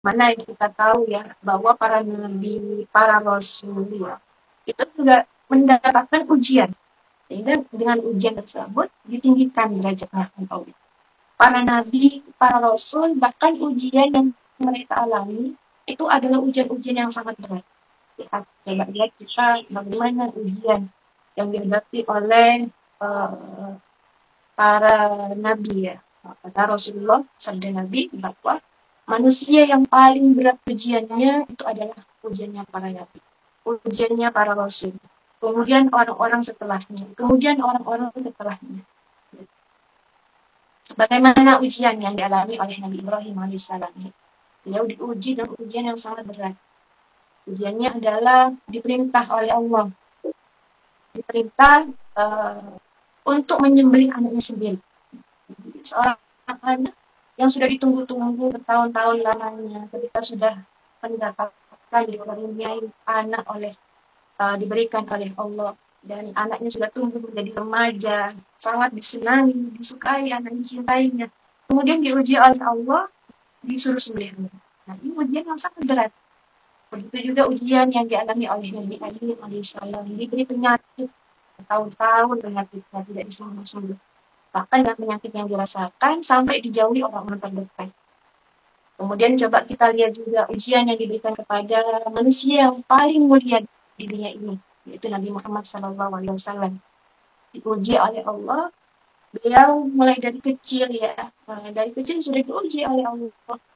Mana yang kita tahu ya bahwa para nabi, para rasul ya itu juga mendapatkan ujian. Sehingga dengan ujian tersebut ditinggikan derajatnya oleh Allah. Para nabi, para rasul, bahkan ujian yang mereka alami itu adalah ujian-ujian yang sangat berat. Lihat, coba lihat kita bagaimana ujian yang dihadapi oleh uh, para nabi ya. Kata Rasulullah, sabda Nabi bahwa manusia yang paling berat ujiannya itu adalah ujiannya para nabi, ujiannya para rasul, kemudian orang-orang setelahnya, kemudian orang-orang setelahnya. Sebagaimana ujian yang dialami oleh Nabi Ibrahim alaihissalam. Beliau diuji dengan ujian yang sangat berat. Ujiannya adalah diperintah oleh Allah, diperintah uh, untuk menyembelih anaknya sendiri. Seorang anak yang sudah ditunggu-tunggu bertahun-tahun lamanya, ketika sudah mendapatkan dikaruniai anak oleh diberikan oleh Allah, dan anaknya sudah tumbuh menjadi remaja, sangat disenangi, disukai, anak dicintainya. Kemudian diuji oleh Allah, disuruh sembelih. Nah, ini ujian yang sangat berat. Begitu juga ujian yang dialami oleh Nabi Ali alaihissalam. Diberi penyakit bertahun-tahun, penyakitnya tidak disembuh-sembuh. Bahkan dengan penyakit yang dirasakan sampai dijauhi orang-orang terdekat. Kemudian coba kita lihat juga ujian yang diberikan kepada manusia yang paling mulia di dunia ini, yaitu Nabi Muhammad SAW. Diuji oleh Allah, beliau mulai dari kecil ya, dari kecil sudah diuji oleh Allah.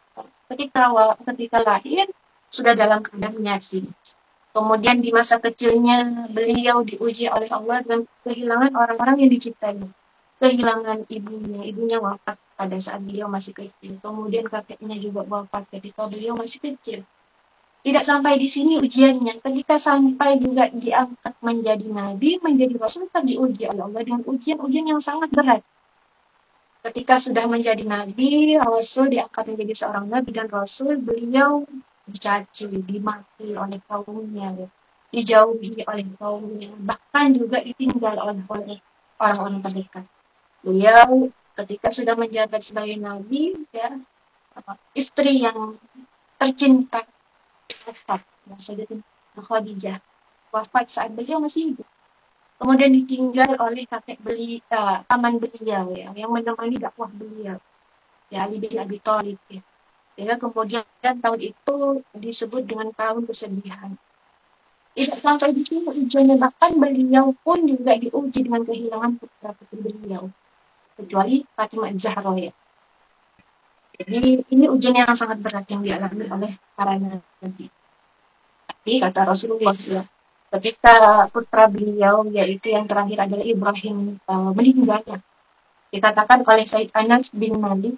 Ketika lahir sudah dalam keadaan yatim. Kemudian di masa kecilnya beliau diuji oleh Allah dengan kehilangan orang-orang yang dicintainya. Kehilangan ibunya, ibunya wafat pada saat beliau masih kecil. Kemudian kakeknya juga wafat ketika beliau masih kecil. Tidak sampai di sini ujiannya. Ketika sampai juga diangkat menjadi nabi, menjadi rasul, kan diuji oleh Allah dengan ujian-ujian yang sangat berat. Ketika sudah menjadi nabi, rasul diangkat menjadi seorang nabi dan rasul, beliau dicaci, dimaki oleh kaumnya, dijauhi oleh kaumnya, bahkan juga ditinggal oleh orang-orang terdekat. Beliau ketika sudah menjabat sebagai nabi, ya, istri yang tercinta wafat, Khadijah wafat saat beliau masih hidup. Kemudian ditinggal oleh kakek paman beliau ya, yang menemani dakwah beliau, ya Ali bin Abi Thalib ya. Sehingga kemudian tahun itu disebut dengan tahun kesedihan. Tidak sampai di sini ujiannya, bahkan beliau pun juga diuji dengan kehilangan putra putri beliau, kecuali Fatimah Zahra ya. Jadi ini ujian yang sangat berat yang dialami oleh para nabi. Tapi kata Rasulullah ya, ketika putra beliau yaitu yang terakhir adalah Ibrahim meninggal, dikatakan oleh Said Anas bin Malik,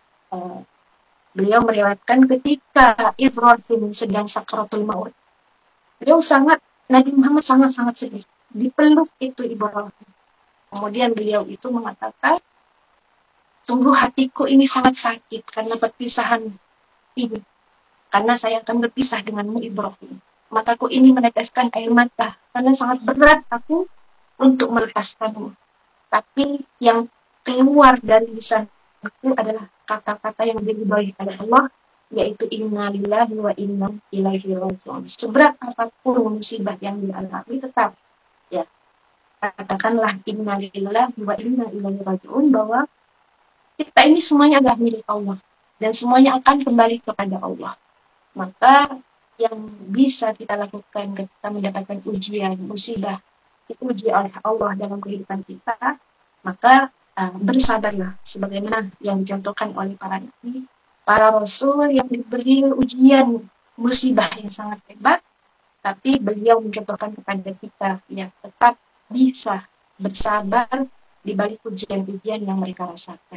beliau meriwayatkan ketika Ibrahim sedang sakratul maut, beliau Nabi Muhammad sangat-sangat sedih, dipeluk itu Ibrahim. Kemudian beliau itu mengatakan, sungguh hatiku ini sangat sakit karena perpisahan ini, karena saya akan berpisah denganmu Ibrahim. Mataku ini meneteskan air mata karena sangat berat aku untuk melepaskanmu. Tapi yang keluar dari lisanku adalah kata-kata yang diridhoi oleh Allah, yaitu inna lillahi wa inna ilaihi raji'un. Seberat apapun musibah yang dialami, tetap ya katakanlah inna lillahi wa inna ilaihi raji'un, bahwa kita ini semuanya adalah milik Allah dan semuanya akan kembali kepada Allah. Maka yang bisa kita lakukan ketika mendapatkan ujian, musibah, diuji oleh Allah dalam kehidupan kita, maka bersabarlah sebagaimana yang dicontohkan oleh para nabi, para rasul yang diberi ujian musibah yang sangat hebat, tapi beliau mencontohkan kepada kita yang tetap bisa bersabar di balik ujian-ujian yang mereka rasakan.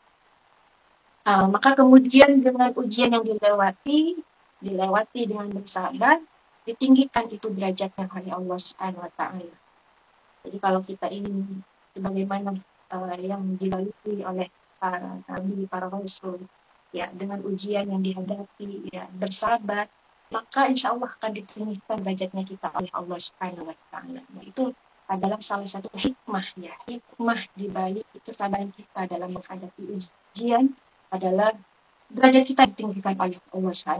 Maka kemudian dengan ujian yang dilewati dengan bersabar, ditinggikan itu derajatnya oleh Allah Subhanahu wa taala. Jadi kalau kita ingin sebagaimana yang dilalui oleh para nabi, para rasul, ya dengan ujian yang dihadapi, ya bersabar, maka insya Allah akan ditinggikan derajatnya kita oleh Allah Subhanahu wa taala. Nah, itu adalah salah satu hikmah ya, hikmah di balik kesabaran kita dalam menghadapi ujian adalah derajat kita ditinggikan oleh Allah SWT.